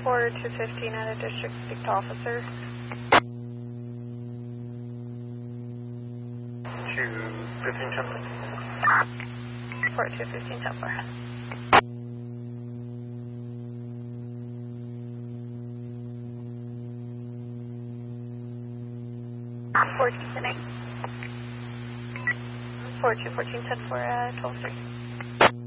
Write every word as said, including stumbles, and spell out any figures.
four two fifteen at a district, speak to officer. two fifteen ten four. four two fifteen ten four. four two ten eight. four two fourteen ten four at twelve three.